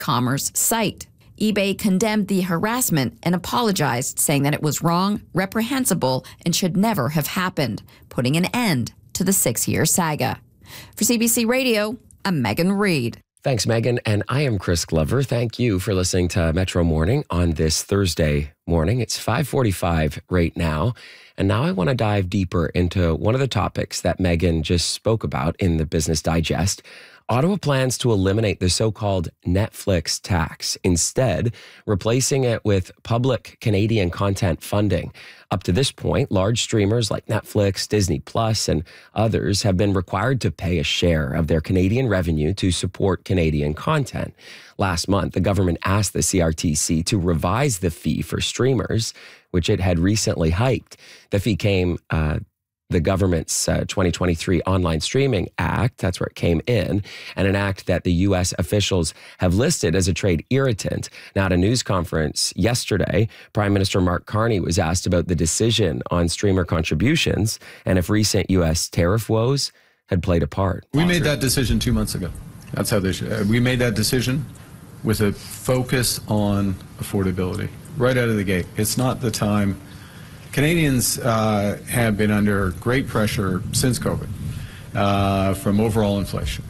commerce site. eBay condemned the harassment and apologized, saying that it was wrong, reprehensible, and should never have happened, putting an end to the 6-year saga. For CBC Radio, I'm Megan Reed. Thanks, Megan. And I am Chris Glover. Thank you for listening to Metro Morning on this Thursday morning. It's 5:45 right now. And now I want to dive deeper into one of the topics that Megan just spoke about in the Business Digest. Ottawa plans to eliminate the so-called Netflix tax, instead replacing it with public Canadian content funding. Up to this point, large streamers like Netflix, Disney Plus, and others have been required to pay a share of their Canadian revenue to support Canadian content. Last month, the government asked the CRTC to revise the fee for streamers, which it had recently hiked. The fee came the government's 2023 Online Streaming Act, that's where it came in, and an act that the U.S. officials have listed as a trade irritant. Now, at a news conference yesterday, Prime Minister Mark Carney was asked about the decision on streamer contributions and if recent U.S. tariff woes had played a part. We made that decision 2 months ago. That's how they should. We made that decision with a focus on affordability right out of the gate. It's not the time. Canadians have been under great pressure since COVID from overall inflation,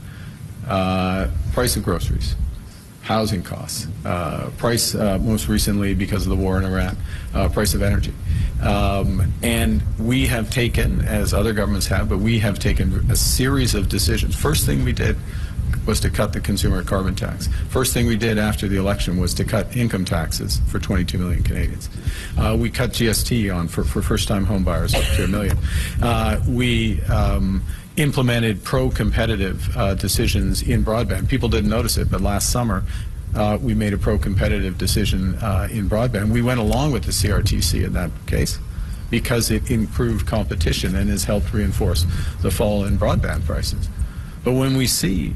price of groceries, housing costs, price most recently because of the war in Iran, price of energy. And we have taken, as other governments have, but we have taken a series of decisions. First thing we did was to cut the consumer carbon tax. First thing we did after the election was to cut income taxes for 22 million Canadians. We cut GST on for first-time home buyers up to $1 million. We implemented pro-competitive decisions in broadband. People didn't notice it, but last summer we made a pro-competitive decision in broadband. We went along with the CRTC in that case because it improved competition and has helped reinforce the fall in broadband prices. But when we see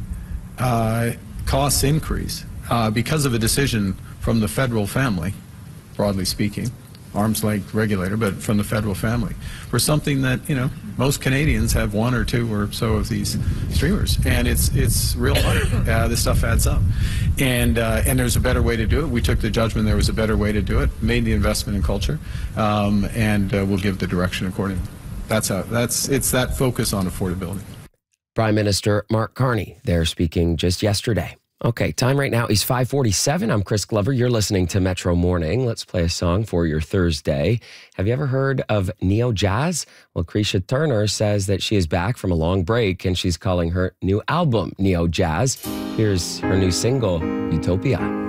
costs increase because of a decision from the federal family, broadly speaking, arm's length regulator, but from the federal family, for something that, you know, most Canadians have one or two or so of these streamers, and it's real money. This stuff adds up, and there's a better way to do it. We took the judgment there was a better way to do it, made the investment in culture, and we'll give the direction accordingly. It's that focus on affordability. Prime Minister Mark Carney there speaking just yesterday. Okay, time right now is 5:47. I'm Chris Glover. You're listening to Metro Morning. Let's play a song for your Thursday. Have you ever heard of Neo Jazz? Well, Krisha Turner says that she is back from a long break and she's calling her new album Neo Jazz. Here's her new single, Utopia.